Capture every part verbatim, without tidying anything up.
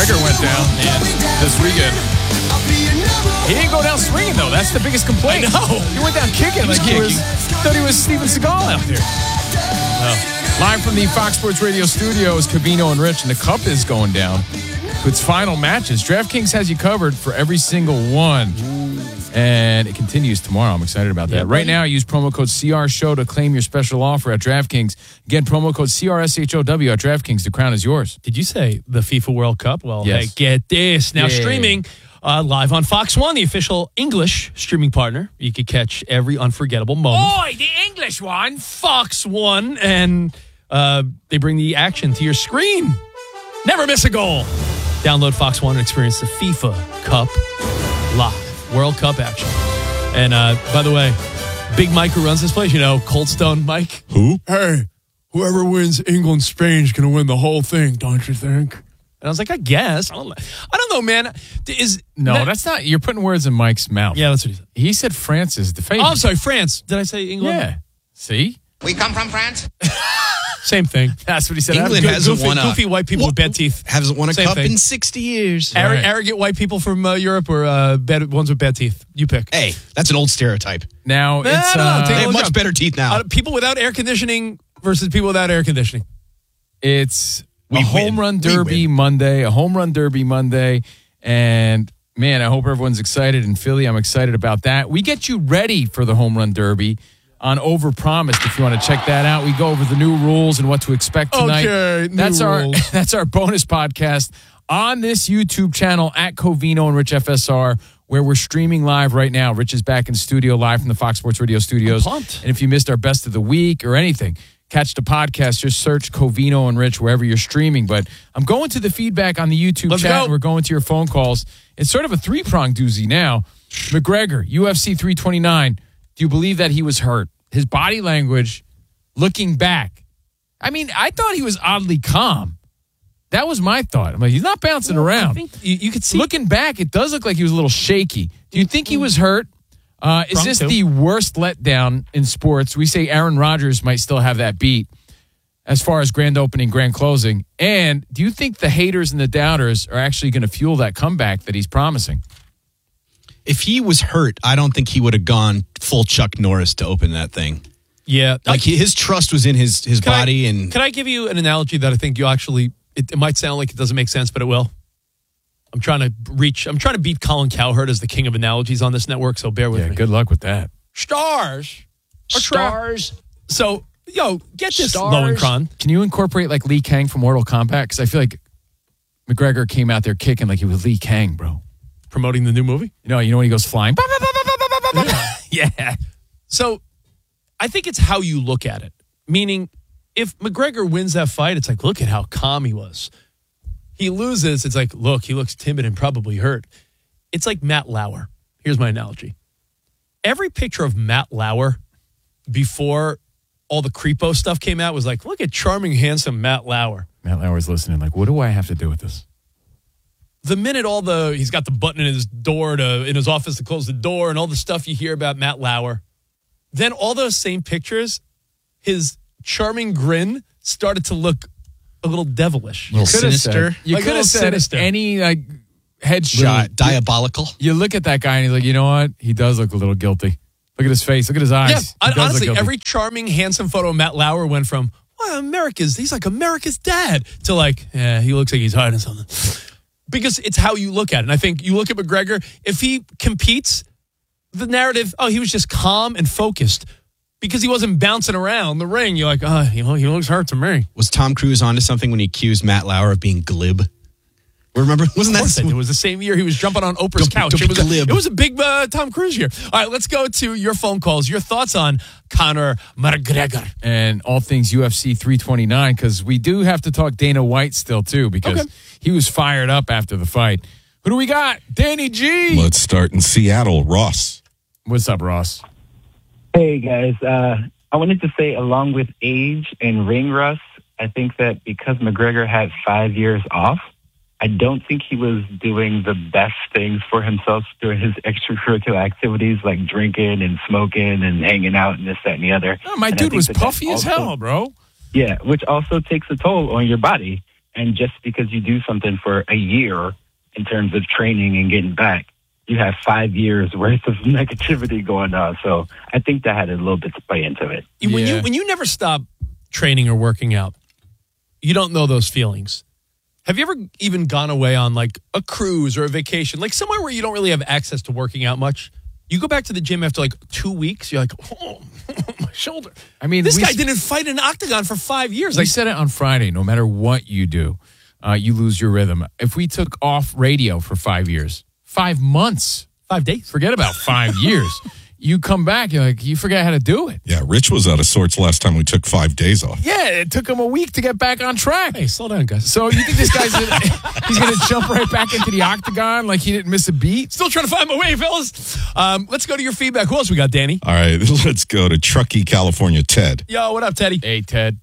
McGregor went down this weekend. He didn't go down swinging, though. That's the biggest complaint. I know. He went down kicking He was like he was, kicking. thought he was Steven Seagal out there. Oh. Live from the Fox Sports Radio studios, Covino and Rich, and the Cup is going down to its final matches. DraftKings has you covered for every single one. And it continues tomorrow. I'm excited about that. Yeah, right now, use promo code C R Show to claim your special offer at DraftKings. Again, promo code C R S H O W at DraftKings. The crown is yours. Did you say the FIFA World Cup? Well, yes. Hey, get this. Now yeah. streaming uh, live on Fox One, the official English streaming partner. You could catch every unforgettable moment. Oi, the English one. Fox One. And uh, they bring the action to your screen. Never miss a goal. Download Fox One and experience the FIFA Cup live. World Cup action. And uh, by the way, Big Mike who runs this place, you know, Cold Stone Mike. Who? Hey, whoever wins England, Spain's going to win the whole thing, don't you think? And I was like, I guess. I don't, I don't know, man. Is No, that, that's not. You're putting words in Mike's mouth. Yeah, that's what he said. He said France is the favorite. Oh, I'm sorry, France. Did I say England? Yeah. See? We come from France. Same thing. That's what he said. England Go- hasn't goofy, won a goofy white people with bad teeth. Hasn't won a Same cup thing. in sixty years. Arro- Right. Arrogant white people from uh, Europe or uh, bad ones with bad teeth. You pick. Hey, that's an old stereotype. Now, Nah, it's... I don't know. uh, Take They a have look much up. better teeth now. Uh, people without air conditioning versus people without air conditioning. It's We a home win. run We derby win. Monday, a home run derby Monday. And man, I hope everyone's excited in Philly. I'm excited about that. We get you ready for the home run derby on Overpromised. If you want to check that out, we go over the new rules and what to expect tonight. Okay, new that's our rules. that's our bonus podcast on this YouTube channel at Covino and Rich F S R, where we're streaming live right now. Rich is back in studio live from the Fox Sports Radio studios. I'm pumped. And if you missed our best of the week or anything, catch the podcast. Just search Covino and Rich wherever you're streaming. But I'm going to the feedback on the YouTube Let's chat. go. And we're going to your phone calls. It's sort of a three-prong doozy now. McGregor, U F C three twenty-nine. Do you believe that he was hurt? His body language, looking back. I mean, I thought he was oddly calm. That was my thought. I'm like, he's not bouncing around. I think you, you could see. Looking back, it does look like he was a little shaky. Do you think he was hurt? Uh, is Drunk this too. the worst letdown in sports? We say Aaron Rodgers might still have that beat as far as grand opening, grand closing. And do you think the haters and the doubters are actually going to fuel that comeback that he's promising? If he was hurt, I don't think he would have gone full Chuck Norris to open that thing. yeah. Like he, his trust was in his his Can I- body, and Can I give you an analogy that I think you actually, it, it might sound like it doesn't make sense, but it will. I'm trying to reach, I'm trying to beat Colin Cowherd as the king of analogies on this network, so bear with Yeah, me. good luck with that. Stars. Are tra- Stars. So, yo, get this, Stars. Lowenkron. Can you incorporate like Lee Kang from Mortal Kombat? Because I feel like McGregor came out there kicking like he was Lee Kang, bro. Promoting the new movie. You know, you know when he goes flying? Yeah. So, I think it's how you look at it. Meaning, if McGregor wins that fight, it's like, look at how calm he was. He loses, it's like, look, he looks timid and probably hurt. It's like Matt Lauer. Here's my analogy. Every picture of Matt Lauer before all the creepo stuff came out was like, look at charming, handsome Matt Lauer. Matt Lauer's listening like, what do I have to do with this? The minute all the, he's got the button in his door to, in his office to close the door and all the stuff you hear about Matt Lauer, then all those same pictures, his charming grin started to look a little devilish. a little Coulda sinister, said- you Like a could little have said sinister. any like little headshot. diabolical. You look at that guy and he's like, you know what? He does look a little guilty. Look at his face. Look at his eyes. Yeah, He hon- does look honestly, guilty. every charming, handsome photo of Matt Lauer went from, well, America's, he's like America's dad, to like, yeah, he looks like he's hiding something. Because it's how you look at it. And I think you look at McGregor, if he competes, the narrative, oh, he was just calm and focused because he wasn't bouncing around the ring. You're like, oh, he, he looks hurt to me. Was Tom Cruise onto something when he accused Matt Lauer of being glib? Remember, wasn't Of course that? I did. It was the same year he was jumping on Oprah's Don't- couch. don't It was, a, glib. it was a big uh, Tom Cruise year. All right, let's go to your phone calls. Your thoughts on Conor McGregor. and all things U F C three twenty-nine, because we do have to talk Dana White still too, because Okay. he was fired up after the fight. Who do we got? Danny G. Let's start in Seattle. Ross. What's up, Ross? Hey guys, uh, I wanted to say, along with age and ring rust, I think that because McGregor had five years off, I don't think he was doing the best things for himself during his extracurricular activities like drinking and smoking and hanging out and this, that, and the other. Oh, my And I dude think was that that puffy as also- hell, bro. Yeah, which also takes a toll on your body. And just because you do something for a year in terms of training and getting back, you have five years worth of negativity going on. So I think that had a little bit to play into it. When Yeah. you when you never stop training or working out, you don't know those feelings. Have you ever even gone away on like a cruise or a vacation, like somewhere where you don't really have access to working out much? You go back to the gym after like two weeks, you're like, oh, my shoulder. I mean, this we guy s- didn't fight an octagon for five years. We Like, said it on Friday. No matter what you do, uh, you lose your rhythm. If we took off radio for five years, five months, five days. forget about five years. You come back, you're like, you forget how to do it. Yeah, Rich was out of sorts last time we took five days off. Yeah, it took him a week to get back on track. Hey, slow down, guys. So you think this guy's gonna, he's going to jump right back into the octagon like he didn't miss a beat? Still trying to find my way, fellas. Um, let's go to your feedback. Who else we got, Danny? All right, let's go to Truckee, California. Ted. Yo, what up, Teddy? Hey, Ted.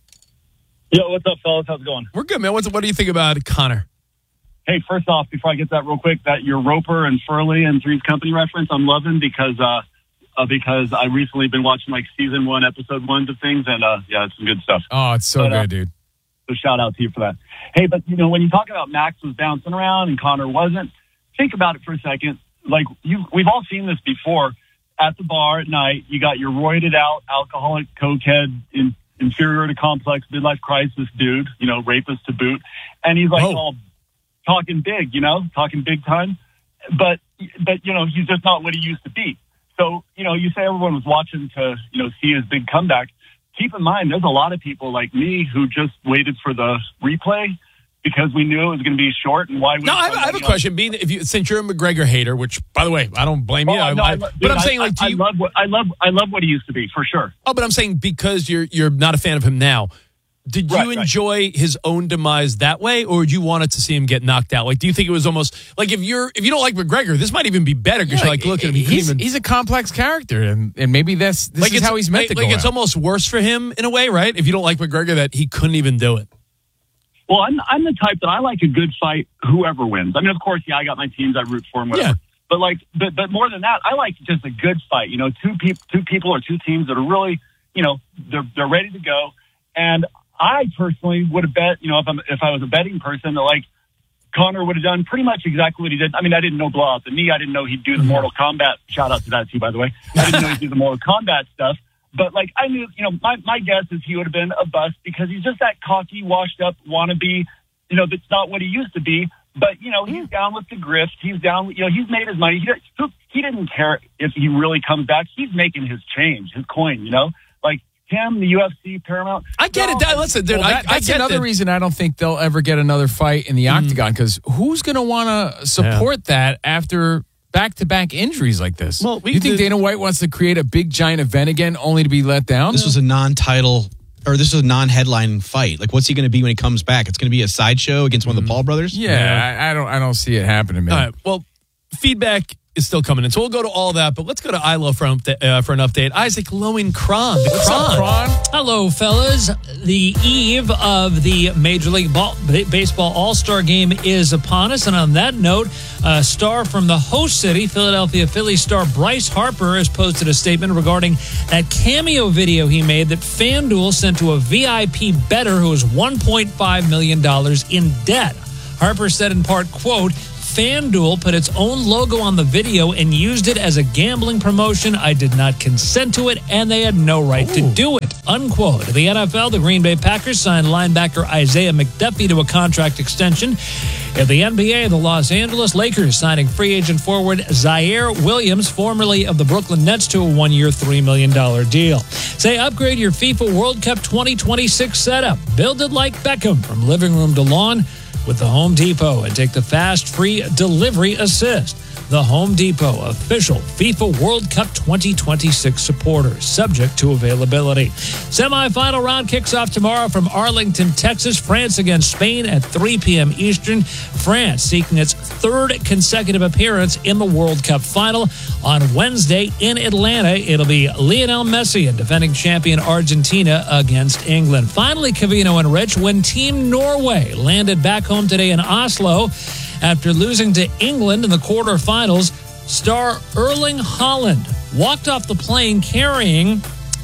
Yo, what's up, fellas? How's it going? We're good, man. What's, what do you think about Connor? Hey, first off, before I get that real quick, that your Roper and Furley and Three's Company reference, I'm loving because uh, uh, because I recently been watching like season one, episode ones of things, and uh, yeah, it's some good stuff. Oh, it's so But, good, uh, dude. So shout out to you for that. Hey, but you know, when you talk about Max was bouncing around and Connor wasn't, think about it for a second. Like you, we've all seen this before. At the bar at night, you got your roided out, alcoholic, cokehead, in, inferior to complex, midlife crisis dude, you know, rapist to boot, and he's like Oh. all talking big, you know, talking big time. But but you know, he's just not what he used to be. So you know, you say everyone was watching to you know see his big comeback. Keep in mind, there's a lot of people like me who just waited for the replay because we knew it was going to be short. And why? No, I have, I have a question. Being if you since you're a McGregor hater, which by the way, I don't blame you. Oh, I, no, I, I, but dude, I'm I- saying like, do I, you? I love what I love. I love what he used to be for sure. Oh, but I'm saying because you're you're not a fan of him now. Did you Right, right. enjoy his own demise that way, or did you wanted to see him get knocked out? Like, do you think it was almost like if you're if you don't like McGregor, this might even be better because you're like, look at him. He couldn't he's, even, he's a complex character, and, and maybe that's this like is it's how he's meant like, to go like it's out. almost worse for him in a way, right? If you don't like McGregor, that he couldn't even do it. Well, I'm I'm the type that I like a good fight, whoever wins. I mean, of course, yeah, I got my teams, I root for them, whatever. Yeah. But like, but but more than that, I like just a good fight. You know, two people, two people or two teams that are really, you know, they're they're ready to go. And I personally would have bet, you know, if I'm if I was a betting person, that like Connor would have done pretty much exactly what he did. I mean, I didn't know blow out the knee. I didn't know he'd do the Mortal Kombat. Shout out to that too, by the way. I didn't know he'd do the Mortal Kombat stuff. But like I knew, you know, my my guess is he would have been a bust because he's just that cocky, washed up wannabe. You know, that's not what he used to be. But you know, he's down with the grift. He's down. You know, he's made his money. He don't- he didn't care if he really comes back. He's making his change, his coin. You know, like him, the U F C, Paramount. I get it. That, listen, dude, Well, that- I, I that's get another that. reason I don't think they'll ever get another fight in the octagon because who's going to want to support that after back-to-back injuries like this? Well, we you think did- Dana White wants to create a big giant event again only to be let down? This was a non-title, or this is a non-headline fight. Like, what's he going to be when he comes back? It's going to be a sideshow against one of the Paul brothers? yeah, I, I don't. I don't see it happening, man. All right. Well, feedback is still coming in, so we'll go to all that. But let's go to I L O for, uh, for an update. Isaac Lowen Cron. The What's Cron. up, Cron? Hello, fellas. The eve of the Major League Ball- Baseball All-Star Game is upon us. And on that note, a star from the host city, Philadelphia Phillies star Bryce Harper, has posted a statement regarding that cameo video he made that FanDuel sent to a V I P bettor who was one point five million dollars in debt. Harper said in part, quote, FanDuel put its own logo on the video and used it as a gambling promotion. I did not consent to it, and they had no right to do it, unquote. The N F L, the Green Bay Packers signed linebacker Isaiah McDuffie to a contract extension. In the N B A, the Los Angeles Lakers signing free agent forward Zaire Williams, formerly of the Brooklyn Nets, to a one-year, three million dollars deal. Say, upgrade your FIFA World Cup twenty twenty-six setup. Build it like Beckham from living room to lawn with the Home Depot and take the fast free delivery assist. The Home Depot, official FIFA World Cup twenty twenty-six supporter, subject to availability. Semifinal round kicks off tomorrow from Arlington, Texas. France against Spain at three p.m. Eastern. France seeking its third consecutive appearance in the World Cup final. On Wednesday in Atlanta, it'll be Lionel Messi and defending champion Argentina against England. Finally, Cavino and Rich, when Team Norway landed back home today in Oslo after losing to England in the quarterfinals, star Erling Haaland walked off the plane carrying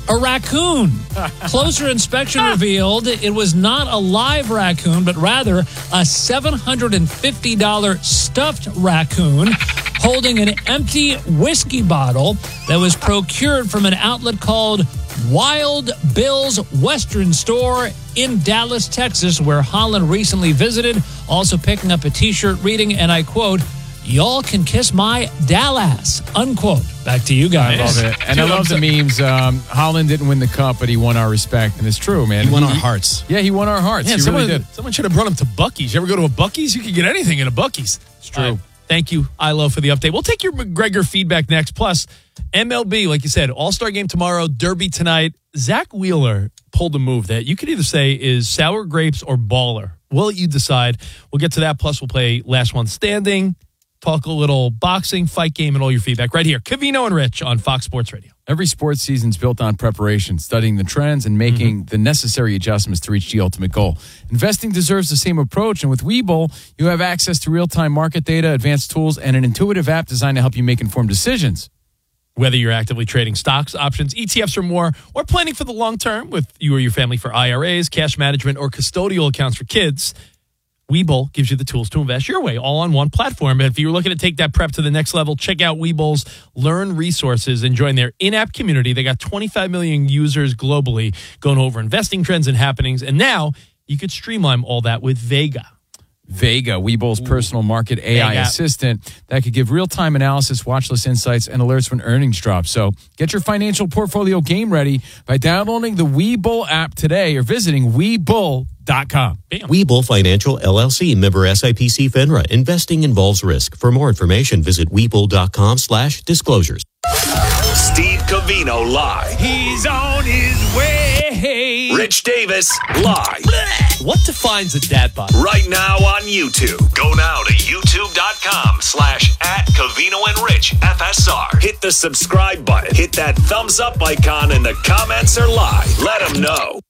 a raccoon. Closer inspection revealed it was not a live raccoon, but rather a seven hundred fifty dollars stuffed raccoon holding an empty whiskey bottle that was procured from an outlet called Wild Bill's Western Store in Dallas, Texas, where Holland recently visited, also picking up a T-shirt reading, and I quote, "Y'all can kiss my Dallas," unquote. Back to you guys. I love it. And I love the memes. Um, Holland didn't win the cup, but he won our respect. And it's true, man. He won our hearts. Yeah, he won our hearts. Man, he someone, really did. someone should have brought him to Buc-ee's. You ever go to a Buc-ee's? You can get anything in a Buc-ee's. It's true. Uh, thank you, Ilo, for the update. We'll take your McGregor feedback next. Plus, M L B, like you said, All-Star game tomorrow, Derby tonight. Zach Wheeler pulled a move that you could either say is sour grapes or baller. We'll let you decide. We'll get to that. Plus, we'll play Last One Standing, talk a little boxing, fight game, and all your feedback right here. Covino and Rich on Fox Sports Radio. Every sports season is built on preparation, studying the trends, and making mm-hmm. the necessary adjustments to reach the ultimate goal. Investing deserves the same approach, and with Webull, you have access to real-time market data, advanced tools, and an intuitive app designed to help you make informed decisions. Whether you're actively trading stocks, options, E T Fs, or more, or planning for the long term with you or your family for I R As, cash management, or custodial accounts for kids, Webull gives you the tools to invest your way, all on one platform. And if you're looking to take that prep to the next level, check out Webull's Learn resources and join their in-app community. They got twenty-five million users globally going over investing trends and happenings. And now you could streamline all that with Vega. Vega, Webull's personal market A I Vega. assistant that could give real-time analysis, watch list insights, and alerts when earnings drop. So get your financial portfolio game ready by downloading the Webull app today or visiting Webull dot com. Webull Financial, L L C, member S I P C FINRA. Investing involves risk. For more information, visit Webull dot com slash disclosures. Steve Covino live. He's on his way. Rich Davis live. What defines a dad bod? Right now on YouTube. Go now to YouTube dot com slash at Covino and Rich F S R. Hit the subscribe button. Hit that thumbs up icon and the comments are live. Let them know.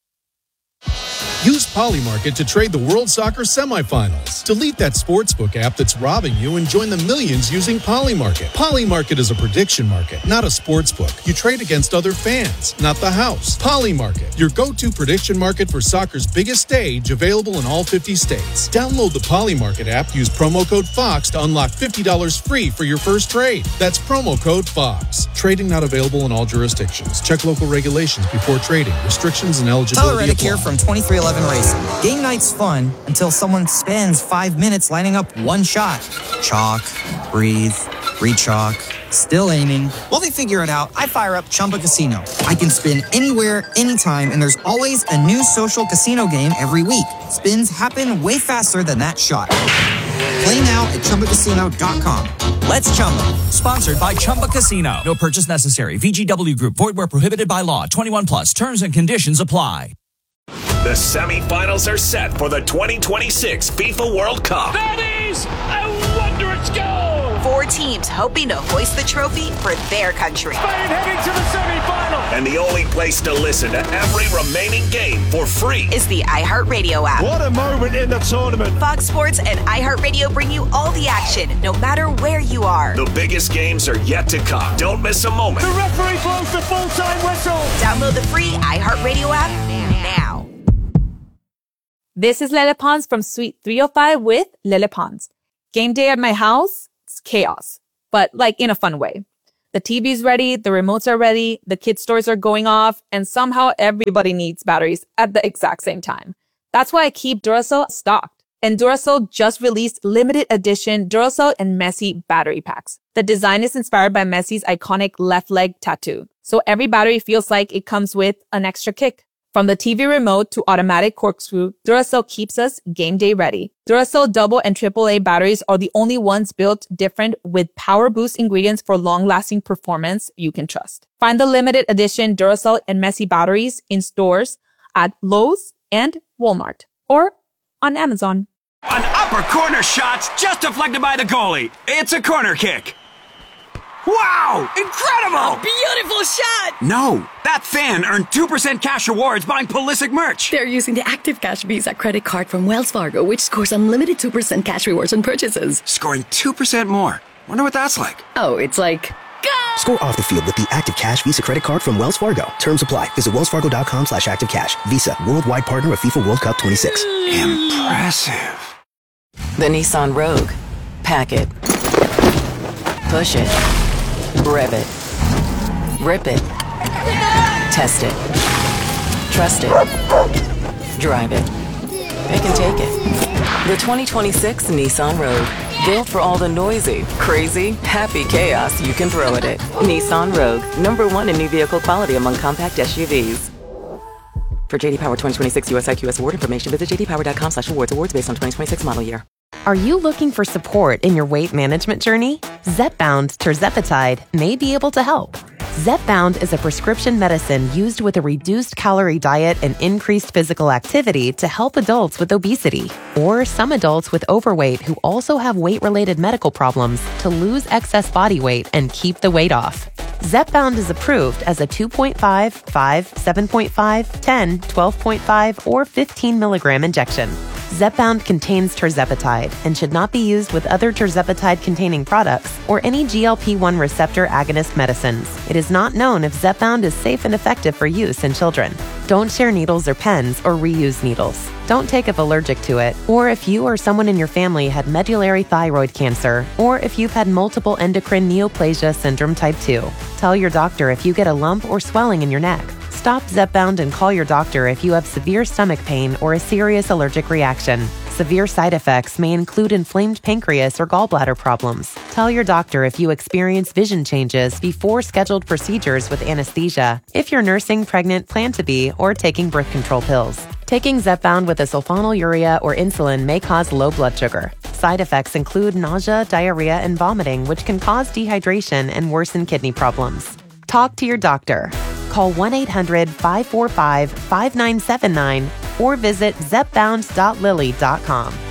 Use Polymarket to trade the World Soccer semifinals. Delete that sportsbook app that's robbing you and join the millions using Polymarket. Polymarket is a prediction market, not a sportsbook. You trade against other fans, not the house. Polymarket, your go-to prediction market for soccer's biggest stage, available in all fifty states. Download the Polymarket app, use promo code FOX to unlock fifty dollars free for your first trade. That's promo code FOX. Trading not available in all jurisdictions. Check local regulations before trading. Restrictions and eligibility Tyler Reddick apply. here from twenty-three eleven Racing. Game night's fun until someone spends five minutes lining up one shot. Chalk, breathe, re-chalk, still aiming. While they figure it out, I fire up Chumba Casino. I can spin anywhere, anytime, and there's always a new social casino game every week. Spins happen way faster than that shot. Play now at Chumba Casino dot com. Let's Chumba. Sponsored by Chumba Casino. No purchase necessary. V G W Group. Void where prohibited by law. twenty-one plus. Terms and conditions apply. The semifinals are set for the twenty twenty-six FIFA World Cup. That is a wondrous goal! Four teams hoping to hoist the trophy for their country. Spain heading to the semifinal! And the only place to listen to every remaining game for free is the iHeartRadio app. What a moment in the tournament! Fox Sports and iHeartRadio bring you all the action, no matter where you are. The biggest games are yet to come. Don't miss a moment. The referee blows the full-time whistle! Download the free iHeartRadio app now. This is Lele Pons from Suite three oh five with Lele Pons. Game day at my house, it's chaos, but like in a fun way. The T V's ready, the remotes are ready, the kids' toys are going off, and somehow everybody needs batteries at the exact same time. That's why I keep Duracell stocked. And Duracell just released limited edition Duracell and Messi battery packs. The design is inspired by Messi's iconic left leg tattoo. So every battery feels like it comes with an extra kick. From the T V remote to automatic corkscrew, Duracell keeps us game day ready. Duracell double and triple A batteries are the only ones built different with power boost ingredients for long-lasting performance you can trust. Find the limited edition Duracell and Messi batteries in stores at Lowe's and Walmart or on Amazon. An upper corner shot just deflected by the goalie. It's a corner kick. Wow! Incredible! Beautiful shot! No, that fan earned two percent cash rewards buying Pulisic merch. They're using the Active Cash Visa credit card from Wells Fargo, which scores unlimited two percent cash rewards on purchases. Scoring two percent more. Wonder what that's like. Oh, it's like... Score off the field with the Active Cash Visa credit card from Wells Fargo. Terms apply. Visit wellsfargo.com slash active cash. Visa, worldwide partner of FIFA World Cup twenty-six. Impressive. The Nissan Rogue. Pack it. Push it. Rev it. Rip it. Test it. Trust it. Drive it. It can take it. The twenty twenty-six Nissan Rogue. Built for all the noisy, crazy, happy chaos you can throw at it. Nissan Rogue. Number one in new vehicle quality among compact S U Vs. For J D Power twenty twenty-six U S I Q S award information, visit jdpower.com slash awards. Awards based on twenty twenty-six model year. Are you looking for support in your weight management journey? Zepbound tirzepatide may be able to help. Zepbound is a prescription medicine used with a reduced calorie diet and increased physical activity to help adults with obesity or some adults with overweight who also have weight-related medical problems to lose excess body weight and keep the weight off. Zepbound is approved as a two point five, five, seven point five, ten, twelve point five, or fifteen milligram injection. Zepbound contains tirzepatide and should not be used with other tirzepatide-containing products or any G L P one receptor agonist medicines. It is not known if Zepbound is safe and effective for use in children. Don't share needles or pens or reuse needles. Don't take if allergic to it, or if you or someone in your family had medullary thyroid cancer, or if you've had multiple endocrine neoplasia syndrome type two. Tell your doctor if you get a lump or swelling in your neck. Stop Zepbound and call your doctor if you have severe stomach pain or a serious allergic reaction. Severe side effects may include inflamed pancreas or gallbladder problems. Tell your doctor if you experience vision changes before scheduled procedures with anesthesia, if you're nursing, pregnant, plan to be, or taking birth control pills. Taking Zepbound with a sulfonylurea or insulin may cause low blood sugar. Side effects include nausea, diarrhea, and vomiting, which can cause dehydration and worsen kidney problems. Talk to your doctor. Call one eight hundred, five four five, five nine seven nine or visit zepbound dot lilly dot com.